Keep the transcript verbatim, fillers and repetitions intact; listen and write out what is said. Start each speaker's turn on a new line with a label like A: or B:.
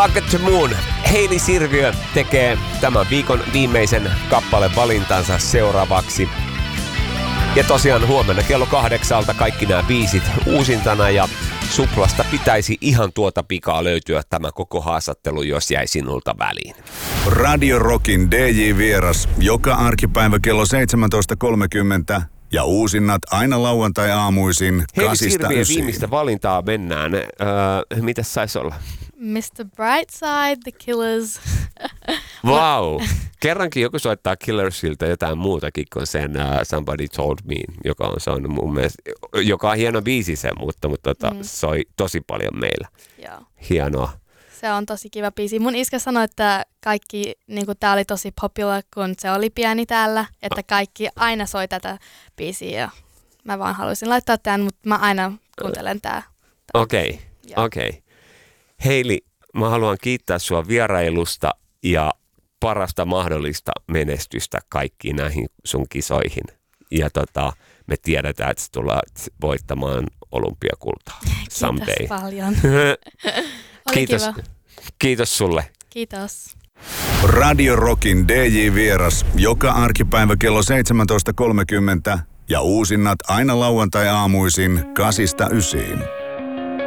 A: Rocket to Moon. Hailey Sirviö tekee tämän viikon viimeisen kappalevalintansa seuraavaksi. Ja tosiaan huomenna kello kahdeksalta kaikki nämä biisit uusintana ja Suplasta pitäisi ihan tuota pikaa löytyä tämä koko haastattelu, jos jäi sinulta väliin.
B: Radio Rockin D J-vieras joka arkipäivä kello seitsemäntoista kolmekymmentä ja uusinnat aina lauantai-aamuisin kasista ysiin.
A: Viimeistä valintaa mennään. Öö, mitäs saisi olla?
C: mister Brightside, The Killers.
A: Wow! Kerrankin joku soittaa Killersilta jotain muutakin kuin sen uh, Somebody Told Me, joka on, se on mun mielestä, joka on hieno biisi se, mutta, mutta tota, mm. soi tosi paljon meillä.
C: Joo.
A: Hienoa.
C: Se on tosi kiva biisi. Mun iskä sanoi, että kaikki, niin tää oli tosi popular, kun se oli pieni täällä, että kaikki aina soi tätä biisiä ja mä vaan haluaisin laittaa tämän, mutta mä aina kuuntelen tää.
A: Okei, okay. okei. Okay. Hailey, mä haluan kiittää sua vierailusta ja parasta mahdollista menestystä kaikkiin näihin sun kisoihin. Ja tota, me tiedetään, että sä tulet voittamaan olympiakultaa someday.
C: Kiitos paljon.
A: Kiitos.
C: Kiva.
A: Kiitos sulle.
C: Kiitos.
B: Radio Rockin D J-vieras joka arkipäivä kello seitsemäntoista kolmekymmentä ja uusinnat aina lauantai-aamuisin kasista ysiin.